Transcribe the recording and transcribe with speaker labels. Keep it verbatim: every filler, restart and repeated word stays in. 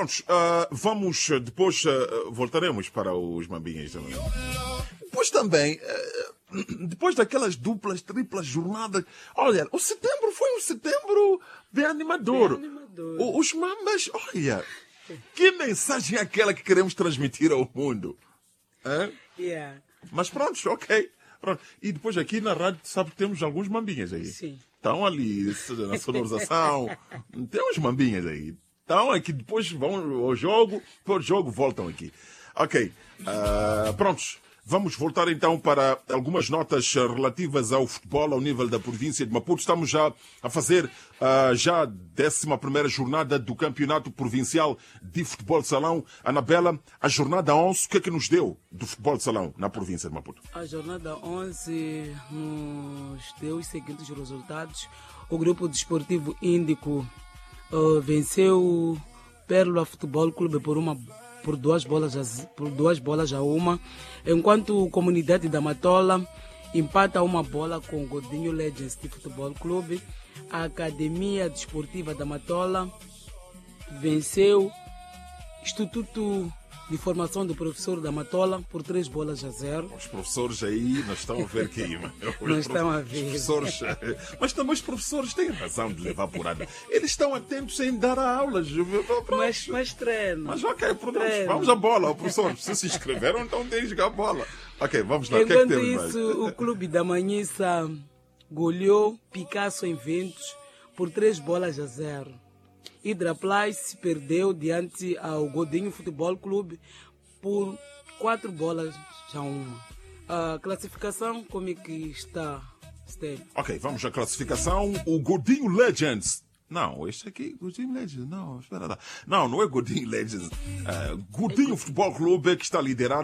Speaker 1: prontos, uh, vamos, depois uh, voltaremos para os Mambinhas também. Depois também, uh, depois daquelas duplas, triplas jornadas, olha, o setembro foi um setembro bem animador.
Speaker 2: Bem animador.
Speaker 1: O, os Mambas, olha, que mensagem é aquela que queremos transmitir ao mundo? Hã?
Speaker 2: Yeah.
Speaker 1: Mas pronto, ok. Pronto. E depois aqui na rádio, sabe que temos alguns Mambinhas aí.
Speaker 2: Sim.
Speaker 1: Estão ali na sonorização, tem uns Mambinhas aí. Então, aqui depois vão ao jogo, depois do jogo voltam aqui. Ok, uh, prontos. Vamos voltar então para algumas notas relativas ao futebol ao nível da província de Maputo. Estamos já a fazer uh, já a décima primeira jornada do Campeonato Provincial de Futebol de Salão. Anabela, a jornada onze, o que é que nos deu do futebol de salão na província de Maputo?
Speaker 2: A jornada onze nos deu os seguintes resultados. O grupo desportivo Índico uh, venceu o Pérola Futebol Clube por uma por duas bolas a, por duas bolas a uma, enquanto a Comunidade da Matola empata uma bola com o Godinho Legends de Futebol Clube. A Academia Desportiva da Matola venceu Instituto de Formação do Professor da Matola por três bolas a zero.
Speaker 1: Os professores aí, nós estamos a ver quem, mano.
Speaker 2: Nós estamos a ver.
Speaker 1: Professores, mas também os professores têm razão de levar por ano. Eles estão atentos em dar aulas.
Speaker 2: Mas, mas treino.
Speaker 1: Mas ok, pronto,
Speaker 2: treino.
Speaker 1: Vamos à bola, professor. Se se inscreveram, então tem que jogar bola. Ok, vamos lá.
Speaker 2: Enquanto
Speaker 1: o que é que temos
Speaker 2: isso,
Speaker 1: mais?
Speaker 2: o Clube da Manhissa goleou Picasso em Ventos por três bolas a zero. Hidraplay se perdeu diante ao Godinho Futebol Clube por quatro bolas a uma. A classificação, como é que está, Steve?
Speaker 1: Ok, vamos à classificação. O Godinho Legends. Não, este aqui, Godinho Legends. Não, espera lá. Não, não é Godinho Legends. Uh, Godinho Futebol Clube que está a liderar